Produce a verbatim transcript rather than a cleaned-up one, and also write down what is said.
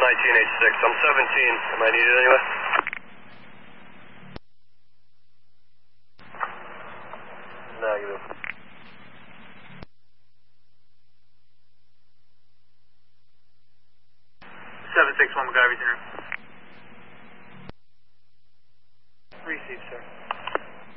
nineteen eighty-six. I'm seventeen. Am I needed anywhere? Negative. seven six one McGarvey Center. Received, sir.